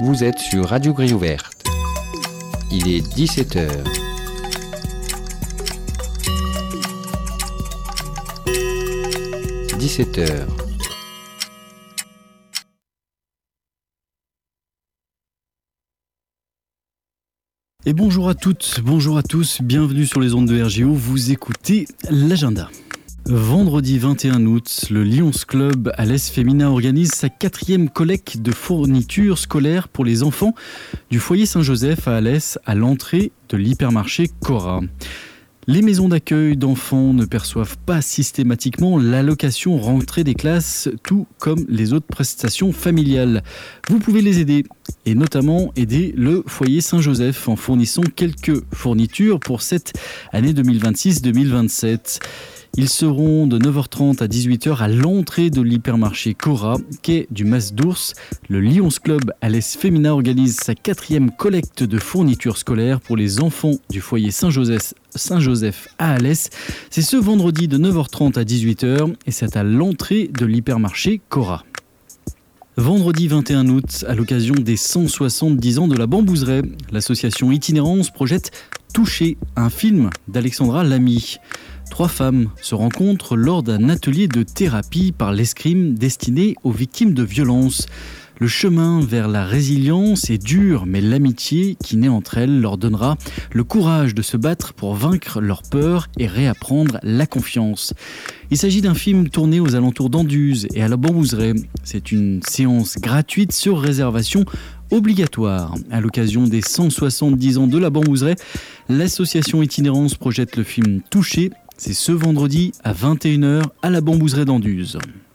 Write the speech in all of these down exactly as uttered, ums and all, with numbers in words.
Vous êtes sur Radio Grille Ouverte. Il est dix-sept heures. dix-sept heures. Et bonjour à toutes, bonjour à tous, bienvenue sur les ondes de R G O, vous écoutez l'agenda. Vendredi vingt et un août, le Lions Club Alès Féminin organise sa quatrième collecte de fournitures scolaires pour les enfants du foyer Saint-Joseph à Alès à l'entrée de l'hypermarché Cora. Les maisons d'accueil d'enfants ne perçoivent pas systématiquement l'allocation rentrée des classes, tout comme les autres prestations familiales. Vous pouvez les aider, et notamment aider le foyer Saint-Joseph en fournissant quelques fournitures pour cette année deux mille vingt-six deux mille vingt-sept. Ils seront de neuf heures trente à dix-huit heures à l'entrée de l'hypermarché Cora, quai du Mas d'Ours. Le Lions Club Alès Féminin organise sa quatrième collecte de fournitures scolaires pour les enfants du foyer Saint-Joseph, Saint-Joseph à Alès. C'est ce vendredi de neuf heures trente à dix-huit heures et c'est à l'entrée de l'hypermarché Cora. Vendredi vingt et un août, à l'occasion des cent soixante-dix ans de la Bambouseraie, l'association Itinérance projette Toucher, un film d'Alexandra Lamy. Trois femmes se rencontrent lors d'un atelier de thérapie par l'escrime destiné aux victimes de violences. Le chemin vers la résilience est dur, mais l'amitié qui naît entre elles leur donnera le courage de se battre pour vaincre leur peur et réapprendre la confiance. Il s'agit d'un film tourné aux alentours d'Anduze et à la Bambouseraie. C'est une séance gratuite sur réservation obligatoire. À l'occasion des cent soixante-dix ans de la Bambouseraie, l'association Itinérance projette le film Toucher. C'est ce vendredi à vingt et une heures à la Bambouseraie d'Anduze.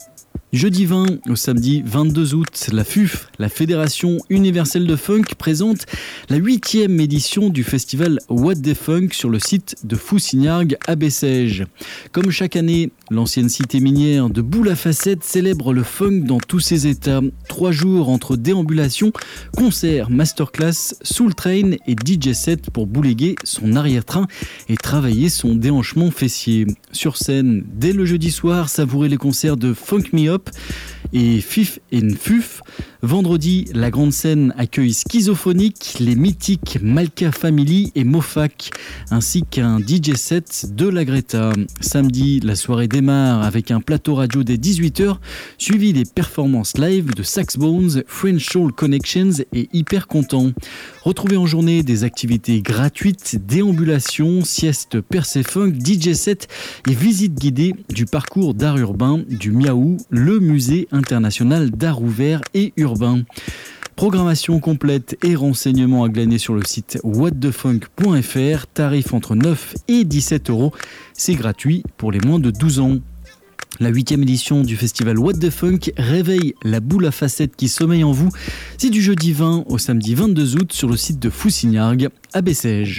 Jeudi vingt au samedi vingt-deux août, la F U F, la Fédération Universelle de Funk, présente la huitième édition du festival What the Funk sur le site de Foussignargues à Bessèges. Comme chaque année, l'ancienne cité minière de Boulafacette célèbre le funk dans tous ses états. Trois jours entre déambulations, concerts, masterclass, soul train et D J set pour bouléguer son arrière-train et travailler son déhanchement fessier. Sur scène, dès le jeudi soir, savourez les concerts de Funk Me Up et Fif and Fuf. Vendredi, la grande scène accueille Schizophonique, les mythiques Malka Family et Mofac, ainsi qu'un D J set de la Greta. Samedi, la soirée démarre avec un plateau radio dès dix-huit heures, suivi des performances live de Saxbones, French Soul Connections et Hyper Content. Retrouvez en journée des activités gratuites, déambulations, siestes percé funk, D J set et visites guidées du parcours d'art urbain du Miaou, le musée international d'art ouvert et urbain. Programmation complète et renseignements à glaner sur le site what the funk point f r. Tarif entre neuf et dix-sept euros. C'est gratuit pour les moins de douze ans. La huitième édition du festival What the Funk réveille la boule à facettes qui sommeille en vous. C'est du jeudi vingt au samedi vingt-deux août sur le site de Foussignargues à Bessèges.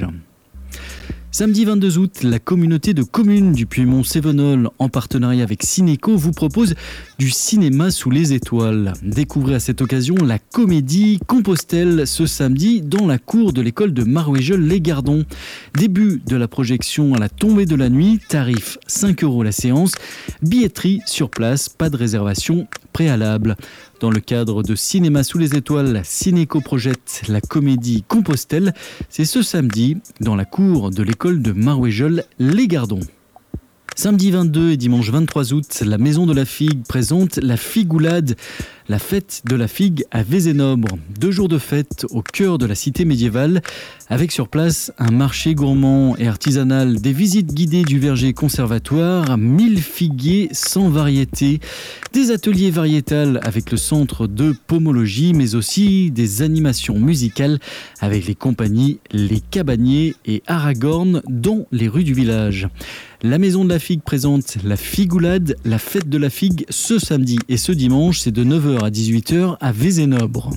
Samedi vingt-deux août, la communauté de communes du Piémont-Cévenol, en partenariat avec Cinéco, vous propose du cinéma sous les étoiles. Découvrez à cette occasion la comédie Compostelle ce samedi dans la cour de l'école de Marouéjeul-les-Gardons. Début de la projection à la tombée de la nuit, tarif cinq euros la séance, billetterie sur place, pas de réservation préalable. Dans le cadre de Cinéma sous les étoiles, Cinéco projette la comédie Compostelle. C'est ce samedi dans la cour de l'école de Marouéjeul-les-Gardons. Samedi vingt-deux et dimanche vingt-trois août, la Maison de la Figue présente la Figoulade, la fête de la figue à Vézénobre. Deux jours de fête au cœur de la cité médiévale, avec sur place un marché gourmand et artisanal, des visites guidées du verger conservatoire, mille figuiers sans variété, des ateliers variétals avec le centre de pomologie, mais aussi des animations musicales avec les compagnies Les Cabaniers et Aragorn dans les rues du village. La Maison de la Figue présente la Figoulade, la fête de la figue, ce samedi et ce dimanche, c'est de neuf heures à dix-huit heures à Vézénobre.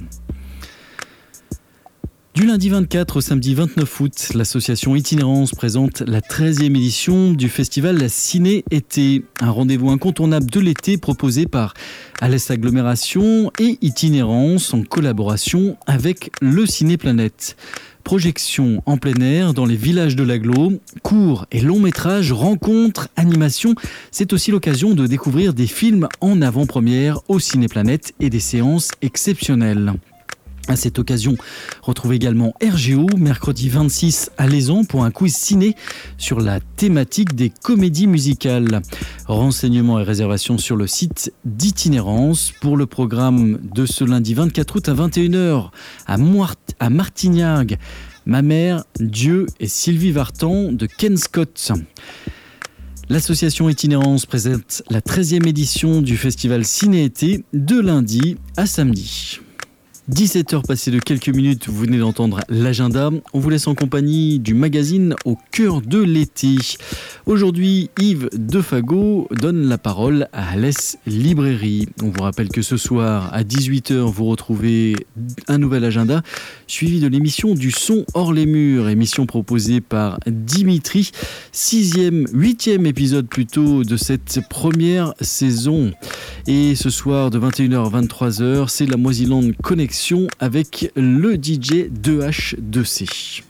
Du lundi vingt-quatre au samedi vingt-neuf août, l'association Itinérance présente la treizième édition du festival Ciné-Été, un rendez-vous incontournable de l'été proposé par Alès Agglomération et Itinérance en collaboration avec le Ciné-Planète. Projections en plein air dans les villages de l'agglo, courts et longs métrages, rencontres, animations. C'est aussi l'occasion de découvrir des films en avant-première au Ciné-Planète et des séances exceptionnelles. À cette occasion, retrouvez également R G O, mercredi vingt-six à Lézan pour un quiz ciné sur la thématique des comédies musicales. Renseignements et réservations sur le site d'Itinérance pour le programme de ce lundi vingt-quatre août à vingt et une heures à, Moart- à Martignac. Ma mère, Dieu et Sylvie Vartan de Ken Scott. L'association Itinérance présente la treizième édition du festival Ciné-été de lundi à samedi. dix-sept heures passées de quelques minutes, vous venez d'entendre l'agenda. On vous laisse en compagnie du magazine Au cœur de l'été. Aujourd'hui, Yves Defago donne la parole à Alès Librairie. On vous rappelle que ce soir, à dix-huit heures, vous retrouvez un nouvel agenda, suivi de l'émission du son hors les murs, émission proposée par Dimitri, sixième, huitième épisode plutôt de cette première saison. Et ce soir, de vingt et une heures à vingt-trois heures, c'est la Moisilande Connexion avec le D J deux H deux C.